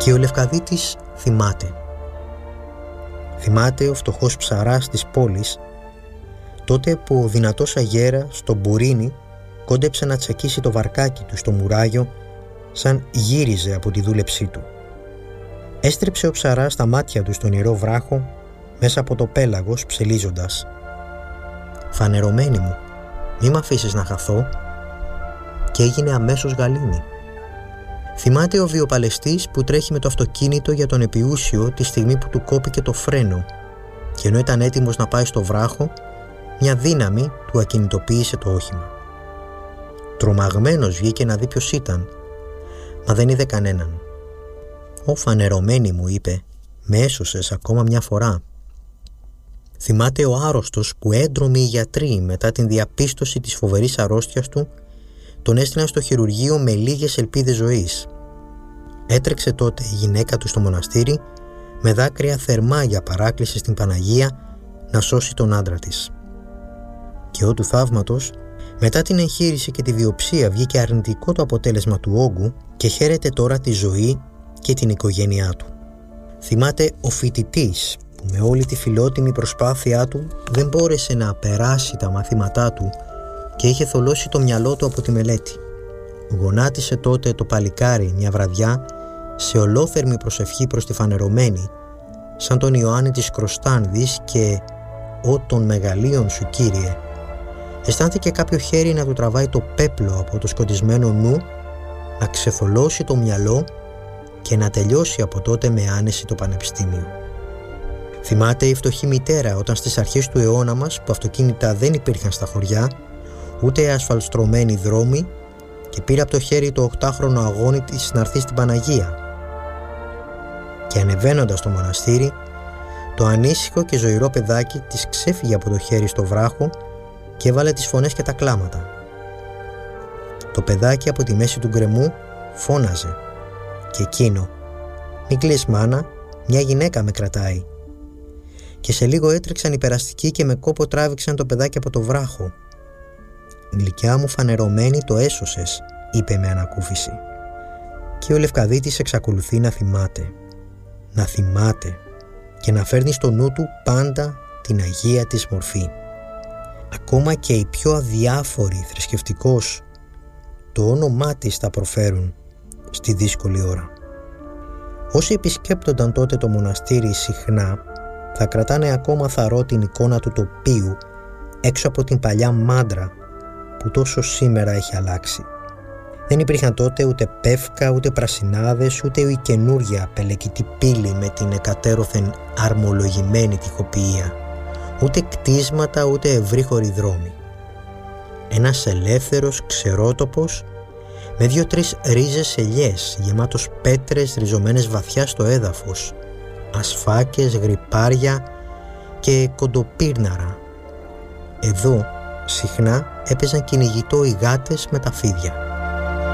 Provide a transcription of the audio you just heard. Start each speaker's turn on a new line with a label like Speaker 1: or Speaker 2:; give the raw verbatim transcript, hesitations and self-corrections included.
Speaker 1: Και ο Λευκαδίτης θυμάται. Θυμάται ο φτωχός ψαράς της πόλης, τότε που ο δυνατός αγέρα στο μπουρίνι κόντεψε να τσακίσει το βαρκάκι του στο μουράγιο σαν γύριζε από τη δούλεψή του. Έστρεψε ο ψαράς τα μάτια του στον ιερό βράχο μέσα από το πέλαγος ψελίζοντας «Φανερωμένη μου, μη μ' αφήσεις να χαθώ», και έγινε αμέσως γαλήνη. Θυμάται ο βιοπαλαιστής που τρέχει με το αυτοκίνητο για τον επιούσιο τη στιγμή που του κόπηκε το φρένο και ενώ ήταν έτοιμος να πάει στο βράχο, μια δύναμη του ακινητοποίησε το όχημα. Τρομαγμένος βγήκε να δει ποιος ήταν, μα δεν είδε κανέναν. «Ω φανερωμένη μου», είπε, «με έσωσες ακόμα μια φορά». Θυμάται ο άρρωστος που έντρομοι οι γιατροί μετά την διαπίστωση της φοβερής αρρώστιας του τον έστειλαν στο χειρουργείο με λίγες ελπίδες ζωής. Έτρεξε τότε η γυναίκα του στο μοναστήρι με δάκρυα θερμά για παράκληση στην Παναγία να σώσει τον άντρα της. Και ο του θαύματος, μετά την εγχείρηση και τη βιοψία βγήκε αρνητικό το αποτέλεσμα του όγκου και χαίρεται τώρα τη ζωή και την οικογένειά του. Θυμάται ο φοιτητής που με όλη τη φιλότιμη προσπάθειά του δεν μπόρεσε να περάσει τα μαθήματά του και είχε θολώσει το μυαλό του από τη μελέτη. Γονάτισε τότε το παλικάρι μια βραδιά σε ολόθερμη προσευχή προς τη φανερωμένη, σαν τον Ιωάννη της Κροστάνδης και «Ω των μεγαλείων σου, Κύριε». Αισθάνθηκε κάποιο χέρι να του τραβάει το πέπλο από το σκοτισμένο νου, να ξεθολώσει το μυαλό και να τελειώσει από τότε με άνεση το πανεπιστήμιο. Θυμάται η φτωχή μητέρα όταν στις αρχές του αιώνα μας, που αυτοκίνητα δεν υπήρχαν στα χωριά, ούτε ασφαλτστρωμένοι δρόμοι, και πήρε από το χέρι το οκτάχρονο αγώνι της να έρθει στην Παναγία. Και ανεβαίνοντας στο μοναστήρι, το ανήσυχο και ζωηρό παιδάκι της ξέφυγε από το χέρι στο βράχο και έβαλε τις φωνές και τα κλάματα. Το παιδάκι από τη μέση του γκρεμού φώναζε και εκείνο «Μην κλαις, μάνα, μια γυναίκα με κρατάει». Και σε λίγο έτρεξαν οι περαστικοί και με κόπο τράβηξαν το παιδάκι από το βράχο. «Γλυκιά μου φανερωμένη, το έσωσες», είπε με ανακούφιση. Και ο Λευκαδίτης εξακολουθεί να θυμάται, να θυμάται και να φέρνει στο νου του πάντα την Αγία της μορφή. Ακόμα και οι πιο αδιάφοροι θρησκευτικώς το όνομά της θα προφέρουν στη δύσκολη ώρα. Όσοι επισκέπτονταν τότε το μοναστήρι συχνά θα κρατάνε ακόμα θαρώ την εικόνα του τοπίου έξω από την παλιά μάντρα που τόσο σήμερα έχει αλλάξει. Δεν υπήρχαν τότε ούτε πεύκα, ούτε πρασινάδες, ούτε η καινούργια πελεκητή πύλη με την εκατέρωθεν αρμολογημένη τοιχοποιία, ούτε κτίσματα, ούτε ευρύχωροι δρόμοι. Ένας ελεύθερος ξερότοπος με δύο-τρεις ρίζες ελιές, γεμάτος πέτρες ριζωμένες βαθιά στο έδαφος, ασφάκες, γρυπάρια και κοντοπύρναρα. Εδώ συχνά έπαιζαν κυνηγητό οι γάτες με τα φίδια.